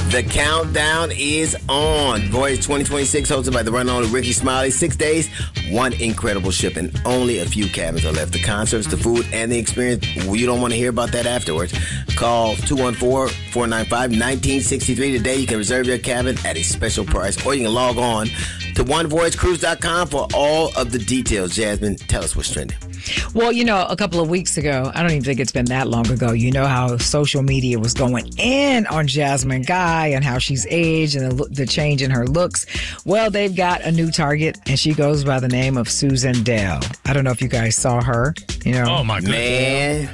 The countdown is on. Voyage 2026 hosted by the run on Ricky Smiley. 6 days, one incredible ship, and only a few cabins are left. The concerts, the food, and the experience. You don't want to hear about that afterwards. Call 214-495-1963 today. You can reserve your cabin at a special price, or you can log on to onevoyagecruise.com for all of the details. Jasmine, tell us what's trending. Well, a couple of weeks ago, I don't even think it's been that long ago, you know how social media was going in on Jasmine Guy and how she's aged and the change in her looks. Well, they've got a new target, and she goes by the name of Susan Dale. I don't know if you guys saw her. Oh, my goodness. Man.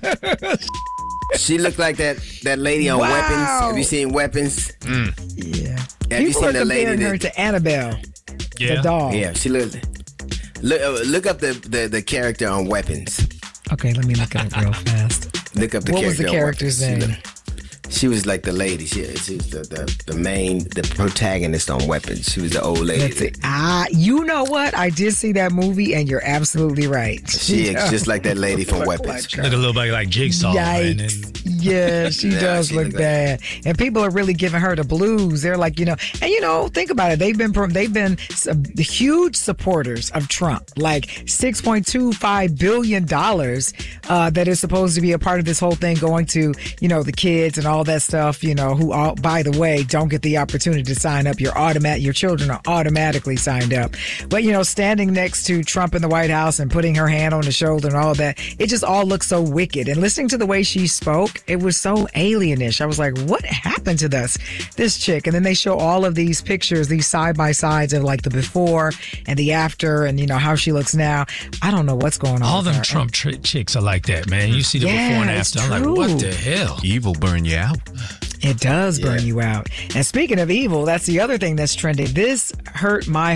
She looked like that lady on Weapons. Have you seen Weapons? Yeah. Have you seen the lady comparing her to Annabelle, the doll. Yeah, she looked. Look up the character on Weapons. Okay, let me look it up real fast. Look up the What character. was the character's name? She was like the lady. She was the protagonist on Weapons. She was the old lady. Let's see. You know what? I did see that movie, and you're absolutely right. She is just like that lady from Weapons. Look a little bit like Jigsaw. Yikes. Yeah, she does look bad. And people are really giving her the blues. They're like, and think about it. They've been huge supporters of Trump, like $6.25 billion that is supposed to be a part of this whole thing going to, the kids and all that stuff, who all, by the way, don't get the opportunity to sign up. Your children are automatically signed up. But, standing next to Trump in the White House and putting her hand on the shoulder and all that, it just all looks so wicked. And listening to the way she spoke, it was so alienish. I was like, what happened to this chick? And then they show all of these pictures, these side-by-sides of like the before and the after and, how she looks now. I don't know what's going on. All them Trump chicks are like that, man. You see the before and after. I'm like, what the hell? Evil burn you out. It does burn you out. And speaking of evil, that's the other thing that's trending. This hurt my